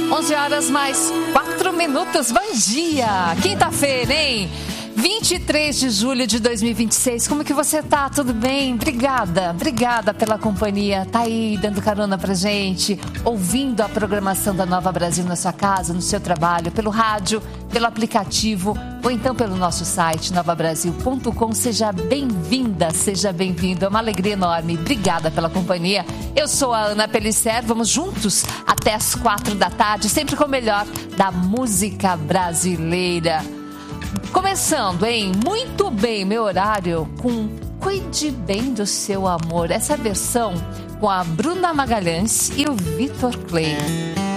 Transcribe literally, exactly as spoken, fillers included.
onze horas mais quatro minutos. Bom dia! Quinta-feira, hein? vinte e três de julho de dois mil e vinte e seis. Como que você tá? Tudo bem? Obrigada. Obrigada pela companhia. Tá aí dando carona pra gente, ouvindo a programação da Nova Brasil na sua casa, no seu trabalho, pelo rádio, pelo aplicativo ou então pelo nosso site nova brasil ponto com. Seja bem-vinda, seja bem-vindo. É uma alegria enorme. Obrigada pela companhia. Eu sou a Ana Pellicer. Vamos juntos até as quatro da tarde, sempre com o melhor da música brasileira. Começando, hein? Muito bem, meu horário com Cuide Bem do Seu Amor. Essa versão com a Bruna Magalhães e o Vitor Clay.